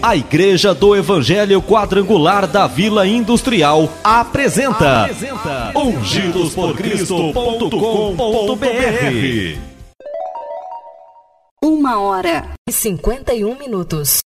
A Igreja do Evangelho Quadrangular da Vila Industrial apresenta ungidosporcristo.com.br. 1h51.